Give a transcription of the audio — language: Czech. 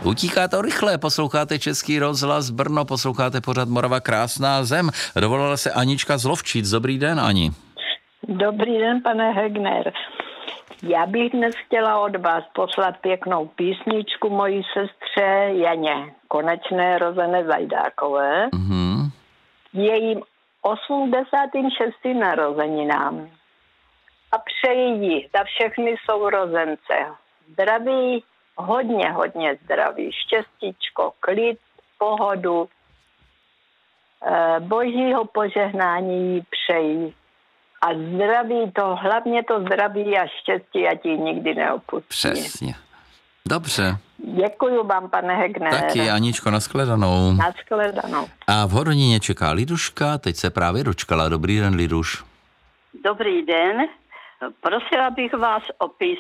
Utíká to rychle, posloucháte Český rozhlas Brno, posloucháte pořad Morava krásná zem. Dovolala se Anička z Lovčic. Dobrý den, Ani. Dobrý den, pane Hegner. Já bych dnes chtěla od vás poslat pěknou písničku mojí sestře Janě Konečné rozené Zajdákové. Jejím 86. narozeninám. A přeji jí za všechny sourozence zdraví, hodně zdraví, štěstíčko, klid, pohodu, božího požehnání jí přeji. A zdraví, hlavně to zdraví a štěstí, ať ji nikdy neopustí. Přesně. Dobře. Děkuju vám, pane Hegner. Taky, Aničko, nashledanou. Nashledanou. A v Horonině čeká Liduška, teď se právě dočkala. Dobrý den, Liduš. Dobrý den. Prosila bych vás o